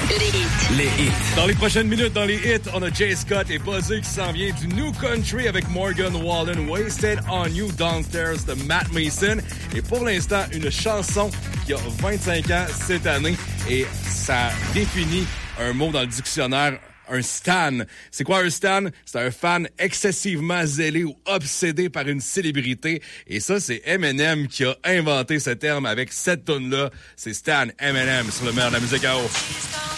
Les hits. Dans les prochaines minutes, dans les hits, on a Jay Scott et Buzzé qui s'en vient du New Country avec Morgan Wallen, Wasted on You Downstairs de Matt Mason. Et pour l'instant, une chanson qui a 25 ans cette année et ça définit un mot dans le dictionnaire. Un stan. C'est quoi un stan? C'est un fan excessivement zélé ou obsédé par une célébrité. Et ça, c'est Eminem qui a inventé ce terme avec cette tune-là. C'est Stan Eminem sur le meilleur de la musique à eau.